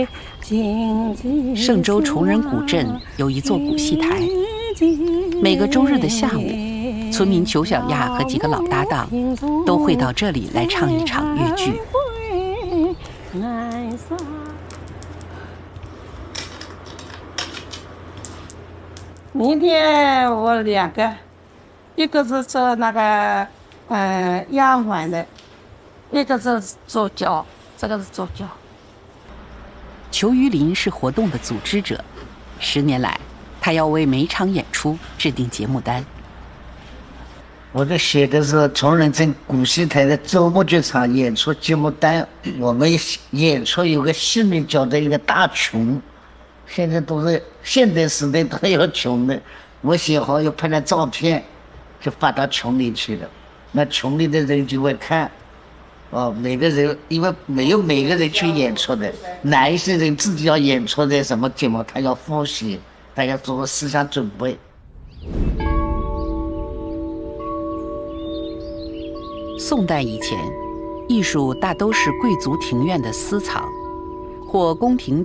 嵊州崇仁古镇有一座古戏台，每个周日的下午，村民裘小亚和几个老搭档都会到这里来唱一场越剧。 明天我2个，一个是做那个丫鬟的，一个是做脚，这个是做脚。 裘于林是活动的组织者，10年来，他要为每场演出制定节目单。 我这写的是崇仁镇古戏台的周末剧场演出节目单。我们演出有个戏名叫做一个大琼，现在都是现代时代都要琼的。我写好又拍了照片，就发到群里去了。那群里的人就会看。每个人因为没有每个人去演出的，哪一些人自己要演出的什么节目，他要复习，他要做思想准备。 宋代以前，艺术大都是贵族庭院的私藏，或宫廷